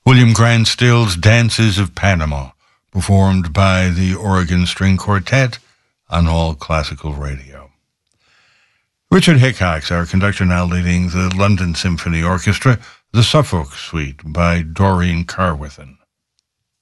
William Grant Still's Dances of Panama, performed by the Oregon String Quartet on All Classical Radio. Richard Hickox, our conductor, now leading the London Symphony Orchestra, the Suffolk Suite by Doreen Carwithen.